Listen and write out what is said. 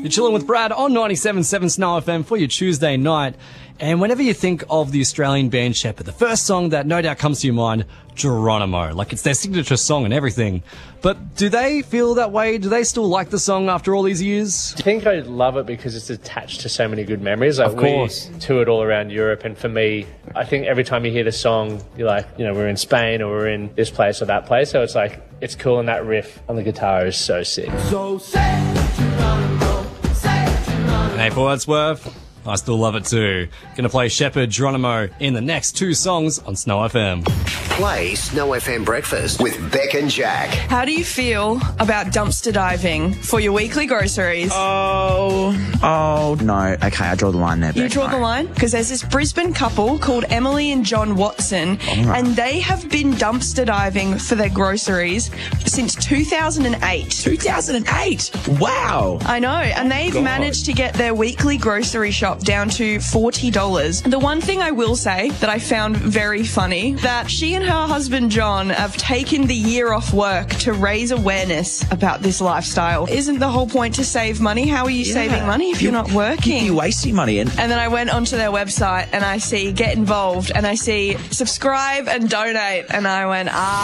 You're chilling with Brad on 97.7 Snow FM for your Tuesday night. And whenever you think of the Australian band Shepherd, the first song that no doubt comes to your mind, Geronimo. Like, it's their signature song and everything. But do they feel that way? Do they still like the song after all these years? I think I love it because it's attached to so many good memories. Like, of course. We toured all around Europe, and for me, I think every time you hear the song, you're like, you know, we're in Spain or we're in this place or that place. So it's like, it's cool, and that riff on the guitar is so sick. So say Geronimo, say Geronimo. Hey, for what it's worth, I still love it too. Gonna play Shepherd, Geronimo in the next two songs on Snow FM. Play Snow FM Breakfast with Beck and Jack. How do you feel about dumpster diving for your weekly groceries? Oh, no. Okay, I draw the line there. You Beck, draw no. the line? Because there's this Brisbane couple called Emily and John Watson, and they have been dumpster diving for their groceries since 2008. 2008? Wow. I know, and they've managed to get their weekly grocery shop down to $40. The one thing I will say that I found very funny, that she and her husband John have taken the year off work to raise awareness about this lifestyle. Isn't the whole point to save money? How are you saving money if you're not working? You're wasting money. And then I went onto their website and I see get involved and I see subscribe and donate, and I went,